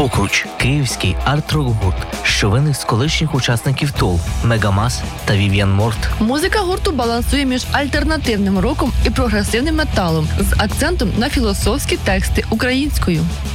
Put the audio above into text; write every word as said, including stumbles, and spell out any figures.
Покруч – київський арт-рок-гурт, що виник з колишніх учасників Тул, Мегамас та Вів'ян Морт. Музика гурту балансує між альтернативним роком і прогресивним металом з акцентом на філософські тексти українською.